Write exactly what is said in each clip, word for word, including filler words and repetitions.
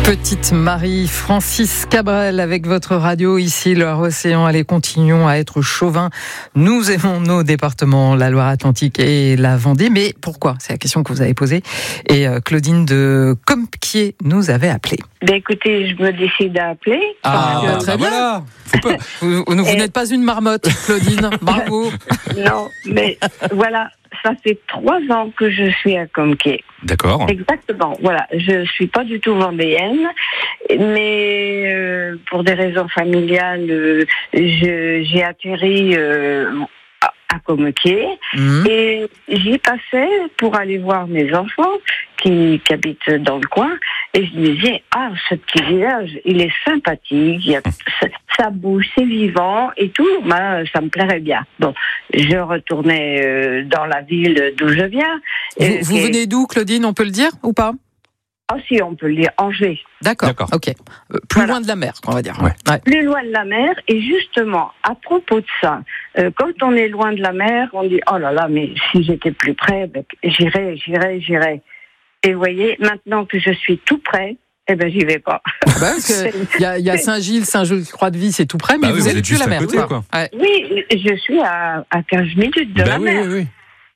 Petite Marie, Francis Cabrel avec votre radio ici, Loire-Océan. Allez, continuons à être chauvins. Nous aimons nos départements, la Loire-Atlantique et la Vendée. Mais pourquoi ? C'est la question que vous avez posée. Et Claudine de Compiègne nous avait appelé. Ben écoutez, je me décide à appeler. Ah, que... très bien. Voilà. Vous, vous, vous et... n'êtes pas une marmotte, Claudine. Bravo. Non, mais voilà, ça fait trois ans que je suis à Compiègne. D'accord. Exactement. Voilà, je suis pas du tout vendéenne, mais euh, pour des raisons familiales, euh, je, j'ai atterri euh, à, à Compiègne mmh. et j'y passais pour aller voir mes enfants qui, qui habitent dans le coin. Et je me disais, ah, ce petit village, il est sympathique, il y a, ça, ça bouge, c'est vivant et tout, ben, ça me plairait bien. Bon, je retournais euh, dans la ville d'où je viens. Vous, et, vous venez d'où, Claudine, on peut le dire ou pas ? Ah si, on peut le dire, Angers. D'accord, D'accord. ok. Euh, plus voilà. loin de la mer, on va dire. Ouais. Ouais. Plus loin de la mer, et justement, à propos de ça, euh, quand on est loin de la mer, on dit, oh là là, mais si j'étais plus près, ben, j'irais, j'irais, j'irais. Et vous voyez, maintenant que je suis tout près, eh ben j'y vais pas. Bah parce que il y a, y a Saint-Gilles, Saint-Gilles-Croix-de-Vie, c'est tout près, mais bah vous, oui, êtes plus à la mer. Côté, quoi. Quoi. Ouais. Oui, je suis à, à quinze minutes de bah la oui, mer. Oui, oui.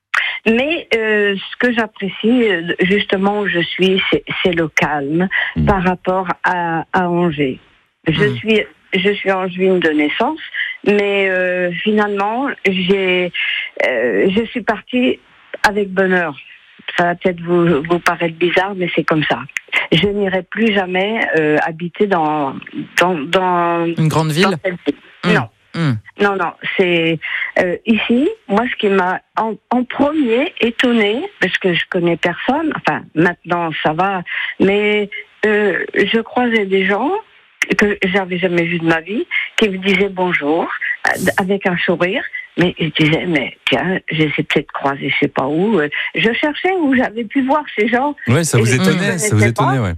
Mais euh, ce que j'apprécie, justement où je suis, c'est, c'est le calme mmh. par rapport à, à Angers. Je mmh. suis, je suis angevine de naissance, mais euh, finalement, j'ai, euh, je suis partie avec bonheur. Ça va peut-être vous, vous paraître bizarre, mais c'est comme ça. Je n'irai plus jamais euh, habiter dans, dans, dans une grande ville. Dans cette ville. Mmh. Non. Mmh. Non, non, c'est euh, ici, moi ce qui m'a en, en premier étonné, parce que je connais personne, enfin maintenant ça va, mais euh, je croisais des gens que j'avais jamais vus de ma vie, qui me disaient bonjour, avec un sourire, mais je disais, mais tiens, je les ai peut-être croisés, je sais pas où, je cherchais où j'avais pu voir ces gens. Oui, ça vous étonnait, ça vous étonnait, ouais.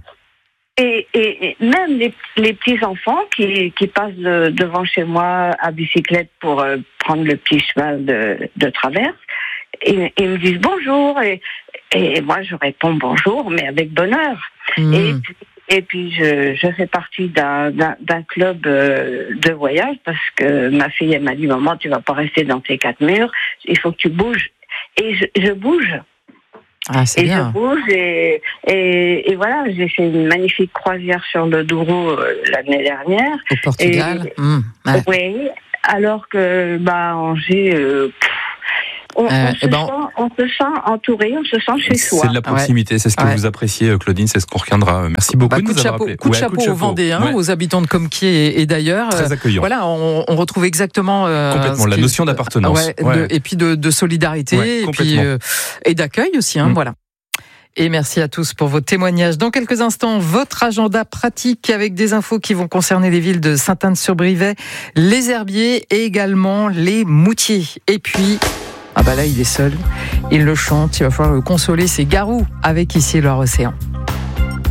Et, et, et même les, les petits-enfants qui, qui passent de, devant chez moi à bicyclette pour euh, prendre le petit chemin de, de traverse, et, et me disent bonjour, et, et moi je réponds bonjour, mais avec bonheur. Mmh. Et, et puis je, je fais partie d'un, d'un, d'un club euh, de voyage, parce que ma fille elle m'a dit, maman, tu vas pas rester dans tes quatre murs, il faut que tu bouges. Et je, je bouge. Ah, c'est et bien. je bouge et, et, et voilà, j'ai fait une magnifique croisière sur le Douro euh, l'année dernière. Au Portugal. Et, mmh, ouais. Oui, alors que bah Angers, euh, pff, on, euh, on, se ben, sent, on se sent entouré, on se sent chez soi. C'est de la proximité, ouais. c'est ce que ouais. vous appréciez, Claudine, c'est ce qu'on retiendra. Merci beaucoup bah, de nous avoir appelé. Coup de ouais, chapeau, coup de aux Vendéens, ouais. aux habitants de Compiègne et, et d'ailleurs. Très accueillant. Euh, voilà, on, on retrouve exactement euh, complètement la notion d'appartenance, ouais, ouais. De, et puis de, de solidarité ouais, et puis euh, et d'accueil aussi. Hein, mmh. Voilà. Et merci à tous pour vos témoignages. Dans quelques instants, votre agenda pratique avec des infos qui vont concerner les villes de Sainte-Anne-sur-Brivet, les Herbiers et également les Moutiers. Et puis, ah bah là, il est seul. Il le chante. Il va falloir le consoler. C'est Garou avec ici Loire-Océan.